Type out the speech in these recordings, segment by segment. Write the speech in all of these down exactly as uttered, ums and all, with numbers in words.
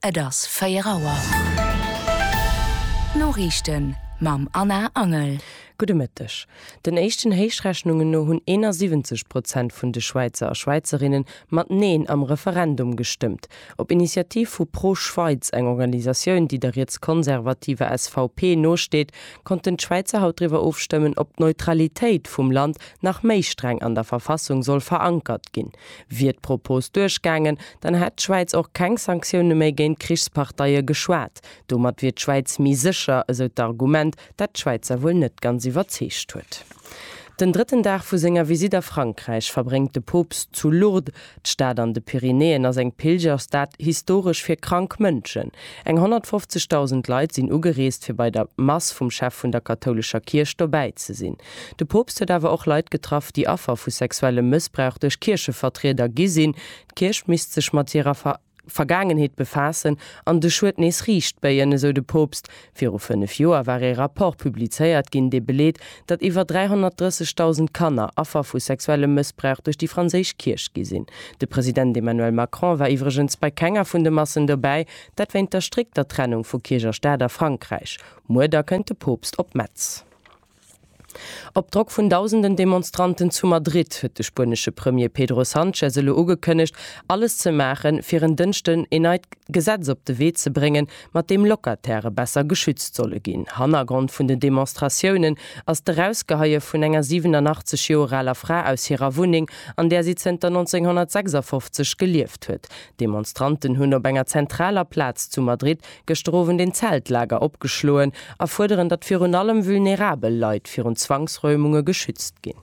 das Feierauer. Norrichten mam Anna Angel. Gute Mittag. Den echten Heichrechnungen no hunn einundsiebzig Prozent vun de Schweizer a Schweizerinnen mat Neen am Referendum gestimmt. Op Initiativ vu Pro Schweiz, eng Organisationun, die der jetzt konservative S V P nosteht, konnten Schweizer haut drüber aufstimmen, ob Neutralität vum Land nach méi streng an der Verfassung soll verankert gin. Wird Propos durchgangen, dann hat Schweiz auch keng Sanktionen méi gegen Kriegsparteie geschwat. Domat wird Schweiz mi sicher, also d'Argument, dat Schweizer wohl net ganz überzecht huet. Den dritten Tag vu senger Visit a Frankreich verbringt de Popst zu Lourdes, d'Stadt an de Pyrenäen as eng Pilgerstat historisch fir krank Mënschen. Eng hundertfünfzigtausend Leiit sinn ugereest fir bei der Mass vum Chef vun der katholischer Kirch dabei ze sinn. De Popst huet awer auch Leiit getraff, die Affer vu sexuelle Missbrauch durch Kirchevertreter gisinn. D'Kirch misst sech mat ihrer Ver Vergangenheet befassen an de Schwetnis riecht bei jene so de Popst. Vier fünf Joer war e Rapport publizeiert ginn de beleet, dat iwwer dreihundertdreißigtausend Kanner Affer vu sexuelle Missbrauch durch die Franzisch Kirch gesinn. De Präsident Emmanuel Macron war iwwergens bei kenger vun de Massen dabei, dat wennt der strikter Trennung vu Kircher Städer Frankreich. Mueder könnte Popst op Metz. Op Druck vun tausenden Demonstranten zu Madrid huet de spanische Premier Pedro Sánchez ugekënnecht, alles ze machen, fir en Dünchten in ein Gesetz op de Weh ze bringen, mat dem Lokatäre besser geschützt solle gin. Hannergrund vun den Demonstrationen ass de Rausgehaie vun enger siebenundachtzig Jorer Frau aus ihrer Wohnung, an der sie seit neunzehnhundertsechsundfünfzig gelieft huet. Demonstranten hunn op enger zentraler Platz zu Madrid gestrowen den Zeltlager opgeschloen, erforderen dat fir un allem vulnerabel Leiit fir un Zwangsräumungen geschützt gin.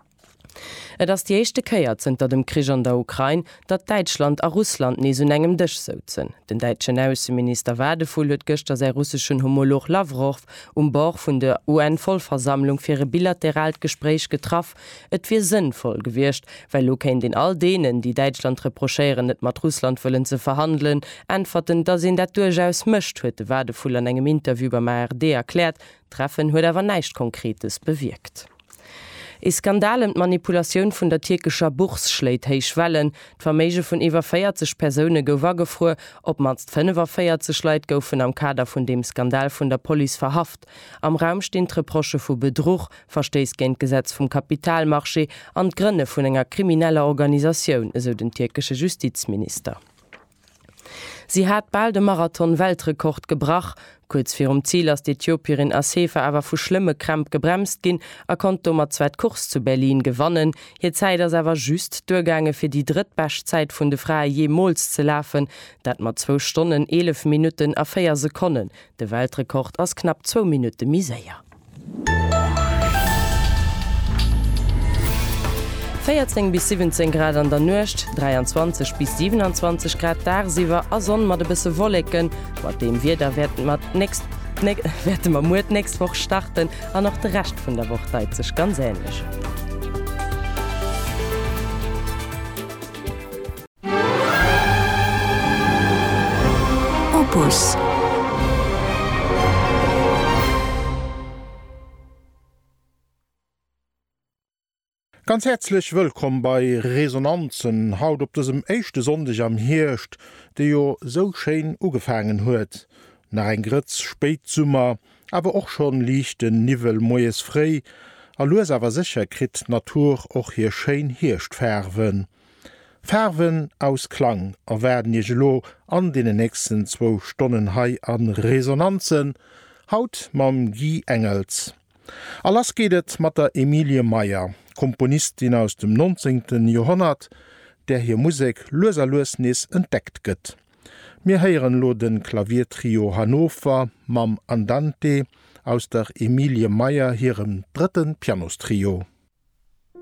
Et ass die echte Käiert sind dat dem Krieg an der Ukraine, dat Deutschland a Russland nie so engem Dich sozen. Den deutschen Außenminister Wadefull huet gëcht der sei russischen Homolog Lavrov um Bord vun der U N-Vollversammlung fir e bilateralt Gespräch getraff, et wie sinnvoll gewircht, weil lo kennt den all denen, die Deutschland reprochieren, net mat Russland wollen ze verhandeln, antworten, dat sie dat durchaus mëcht huet. Wadefull an engem Interview beim A R D erklärt, Treffen huet awer neicht Konkretes bewirkt. E Skandal und Manipulation vun der türkischer Buchs schläit heich Wellen. D'Verméige vun iwwer vierzig Persone gower gefro, ob manst fünfer vierzig Leiit goufen am Kader vun dem Skandal vun der Police verhaft. Am Raum stehen Reproche vu Betrug, Verstoß gegen Gesetz vum Kapitalmarché an Gründe vun enger krimineller Organisation, so den türkische Justizminister. Sie hat bald den Marathon-Weltrekord gebracht. Kurz vor dem Ziel ass d'Äthiopierin Assefa awer vu schlimme Kramp gebremst ginn, er konnte mat zweit Kurs zu Berlin gewannen. Hier Zeit ass awer just Durchgange fir die drittbestzeit vun de Frau jemals ze laufen, dat mat zwei Stunden elf Minuten a vier Sekunden. De Weltrekord ass knapp zwei Minuten miséier. vierzehn bis siebzehn Grad an der Nucht, dreiundzwanzig bis siebenundzwanzig Grad tagsüber, a Sonne mat e bisse Wollecken, wat dem wir da werden mat nächst ne, werden wir Mut nächst Woche starten, an noch der Rest von der Woche deit sich ganz ähnlich. Opus. Ganz herzlich willkommen bei Resonanzen, haut op diesem echte Sonntag am Hirscht, der jo so schön ugefangen huet. Nach ein Gritz Spätsummer, aber auch schon liegt den Nivel moes frei, a loes aber sicher krit Natur auch hier schön Hirscht färven. Färven aus Klang, a werden je lo an den nächsten zwei Stunden hei an Resonanzen, haut mam Guy Engels. Alles gehtet mat der Emilie Meyer, Komponistin aus dem neunzehnten Jahrhundert, der hier Musik loserlösnis entdeckt gëtt. Mir heieren lo den Klaviertrio Hannover mam Andante aus der Emilie Meyer hirem dritten Pianostrio.